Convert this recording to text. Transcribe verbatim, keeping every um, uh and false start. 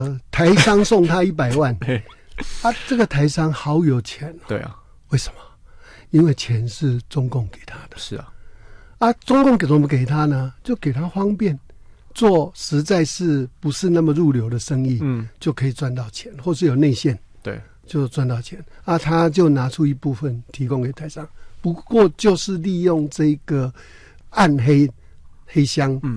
台商送他一百万，啊，这个台商好有钱、哦。 对啊， 为什么？因为钱是中共给他的。 是啊， 啊，中共给怎么给他呢？就给他方便做，实在是不是那么入流的生意，嗯，就可以赚到钱，或是有内线， 对， 就赚到钱。啊，他就拿出一部分提供给台商，不过就是利用这个暗黑黑箱，嗯。